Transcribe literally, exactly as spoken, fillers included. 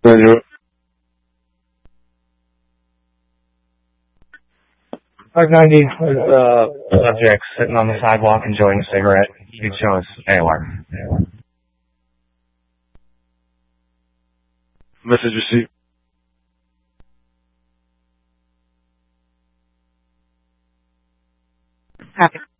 five ninety, uh, subject sitting on the sidewalk enjoying a cigarette. You can show us A O R. Message received. Copy.